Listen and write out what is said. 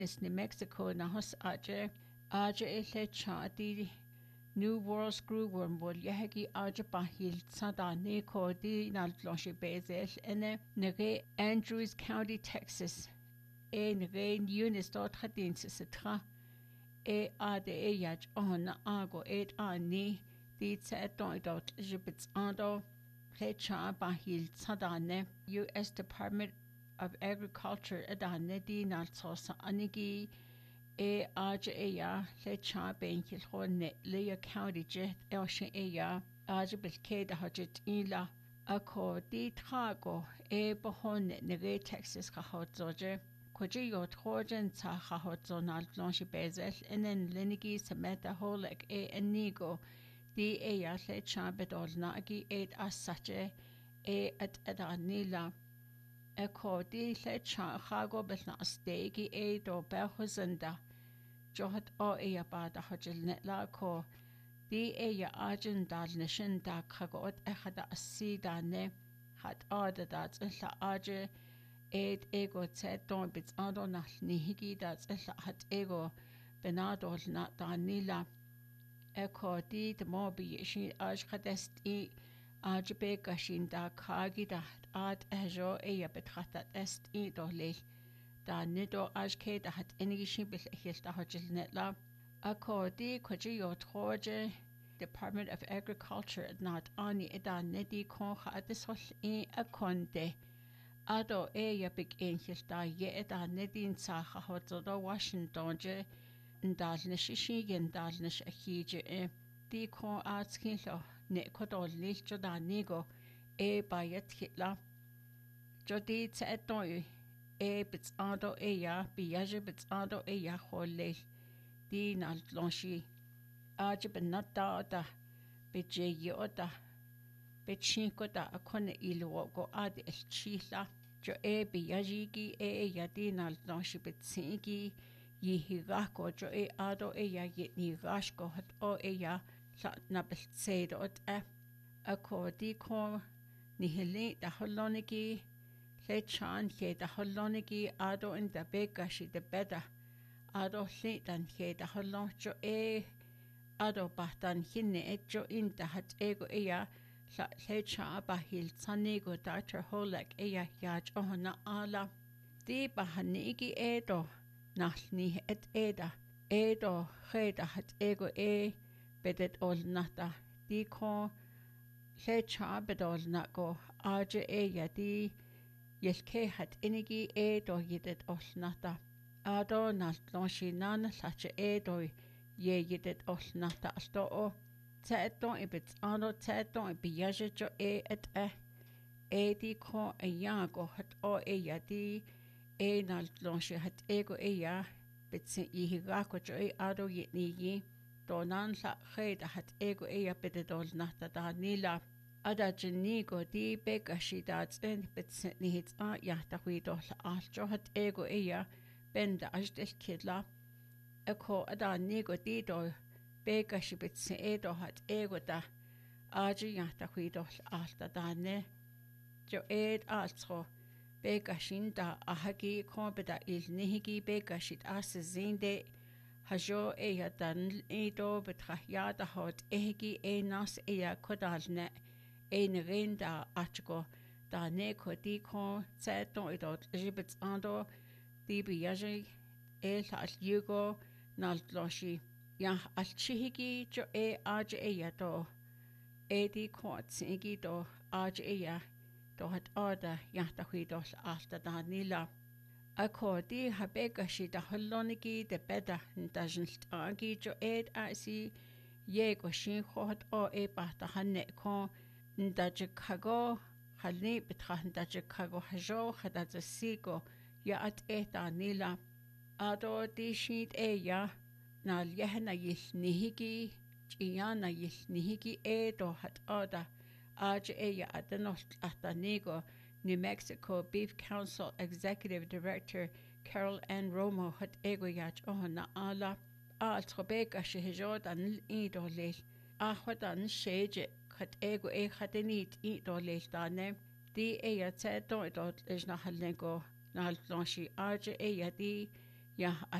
New Mexico na hos aja le chati New World Screw Wormwood yahagi aja bahil sadane ko di naltloshi bezel ene nege Andrews County, Texas. Nege Eunice dort hadin sitra ade yaj on ago ani di tseton dort jibits ando le cha bahil sadane U.S. Department of Agriculture adane di naltsosa anigi aja le cha benkil honne le county jet elshe aja bilkeda hajit ila ako di trago bohonne nege Texas kahotzoje koje yot hojen sa kahotzonal lonshi bezel enen lenigi semeta holek enigo di le cha bedolna agi asache at adanila ako di le cha chago belna stegi do behozenda Johat bada hajil netla ko di ajan dal nishin da kagot echada asida ne hat dat illa aje ego don bits ando nach nihigi dat illa hat ego benadol na danila eko di de mobi shi aj khadest aje be gashin da kagi da ad ejo betratat est dolil da nido ajke da hat enigi shibil ehilta hajil netla akodi koji yotroje Department of Agriculture not ani eda nedi konha adishol akonde ado big ehilta ye eda nedin saha hotodo Washington je ndalne shishigen dalne shahije di kon atskilo ne kodol lilcho da nigo bayet hitla jodi tseton bits ando biyaje bits ando holle di naltlonshi aje benata da beje yoda bechinko da akone ilwogo ade elchila jo biyaji gi di naltlonshi betsingi yihigako jo ado yitni gashko hat na beltsedo akodi ko nihili da holoniki le chan he da holonigi ado in da begashi de beda ado le dan he da holon jo ado bahtan hinne jo in da hat ego le cha bahil sanego Dr. Holek yaj ohna ala di bahanigi edo nahni et eda edo he da hat ego bedet ol nata di ko le cha bedol nako aje di Yelke hat inigi do yidet olnata. Ado naltlonshi nan lache do ye yidet olnata alto o. Tseton ibits ado tseton ibiyaje jo et di ko yago hat yadi naltlonshi hat ego bitsin ihigako jo ado yitnigi. Donan la kheda hat ego bededol nata da nila. Ada jenigo di begashi datsen bitsni hits yahtahuido aljo hat ego benda ajdel kidla eko ada nigo dido begashi bitsi edo hat ego da aji yahtahuido alta dane jo altro begashin da ahagi kombeda il nihigi begashit zinde hajo dan edo betrahyada hot ehigi nas kodalne rinda achgo da neko di kon tseton idot jibits ando di biyaji al yugo naltloshi ya al chihigi jo aje do di kon tsigi do aje do hat ada ya ta huido alta da nila ako di habegashi da holonigi de beda ndajnlt agi jo asi ye go shin khot bata hanne kon Ndajikago halni betrachten Ndajikago hajo hadat sigo ya at nila ado di shit nal yehna yil nihigi chiyana yil nihigi do hat ada aj adenot atanigo New Mexico Beef Council Executive Director Carol Ann Romo hat yach ohna ala trobeka shehejo dan ido lel ahwadan sheje kat khatenit do lel dane di tseto idot is na halnego na haltonshi aj di Yeah,